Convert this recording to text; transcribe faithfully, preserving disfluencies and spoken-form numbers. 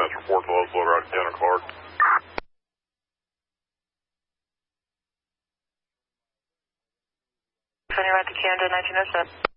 Dispatch report to local right to Tanner Clark. twenty right to Camden, nineteen oh seven.